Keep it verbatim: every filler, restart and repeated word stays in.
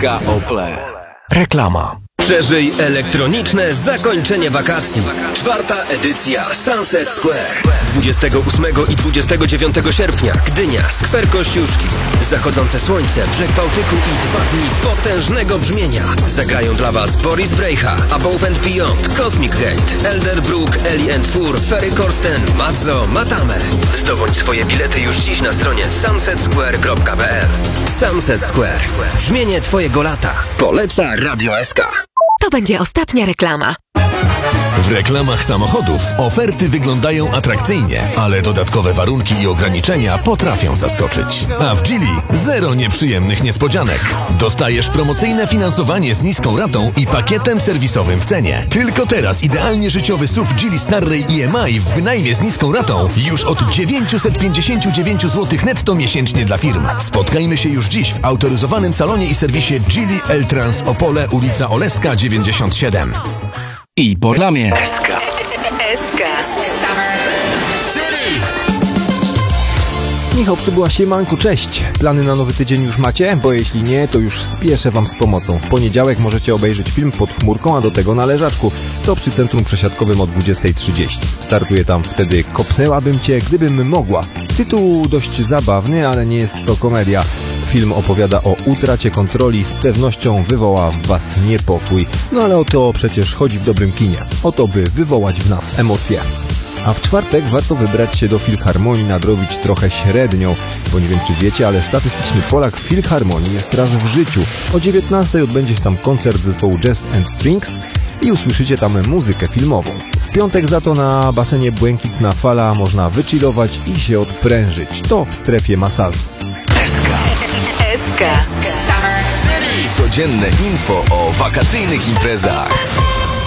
K Ople. Reklama. Przeżyj elektroniczne zakończenie wakacji. Czwarta edycja Sunset Square. dwudziestego ósmego i dwudziestego dziewiątego sierpnia Gdynia, Skwer Kościuszki. Zachodzące słońce, brzeg Bałtyku i dwa dni potężnego brzmienia. Zagrają dla Was Boris Brejcha, Above and Beyond, Cosmic Gate, Elderbrook, Ellie and Fur, Ferry Corsten, Mazzo, Matame. Zdobądź swoje bilety już dziś na stronie sunset square kropka p l. Sunset Square. Brzmienie Twojego lata. Poleca Radio S K. To będzie ostatnia reklama. W reklamach samochodów oferty wyglądają atrakcyjnie, ale dodatkowe warunki i ograniczenia potrafią zaskoczyć. A w Geely zero nieprzyjemnych niespodzianek. Dostajesz promocyjne finansowanie z niską ratą i pakietem serwisowym w cenie. Tylko teraz idealnie życiowy S U V Geely Starray I M I w wynajmie z niską ratą już od dziewięćset pięćdziesiąt dziewięć złotych netto miesięcznie dla firm. Spotkajmy się już dziś w autoryzowanym salonie i serwisie Geely L-Trans Opole, ulica Oleska dziewięćdziesiąt siedem. I po reklamie S K. S K. Michał Przybyła, siemanko, cześć! Plany na nowy tydzień już macie? Bo jeśli nie, to już spieszę Wam z pomocą. W poniedziałek możecie obejrzeć film Pod chmurką, a do tego na leżaczku. To przy Centrum Przesiadkowym o dwudziestej trzydzieści. Startuje tam wtedy Kopnęłabym Cię, gdybym mogła. Tytuł dość zabawny, ale nie jest to komedia. Film opowiada o utracie kontroli, z pewnością wywoła w Was niepokój. No ale o to przecież chodzi w dobrym kinie. O to, by wywołać w nas emocje. A w czwartek warto wybrać się do Filharmonii nadrobić trochę średnią, bo nie wiem czy wiecie, ale statystyczny Polak w Filharmonii jest raz w życiu. O dziewiętnastej odbędzie się tam koncert zespołu Jazz and Strings i usłyszycie tam muzykę filmową. W piątek za to na basenie Błękitna Fala można wychillować i się odprężyć. To w strefie masażu. S K. S K. Codzienne info o wakacyjnych imprezach.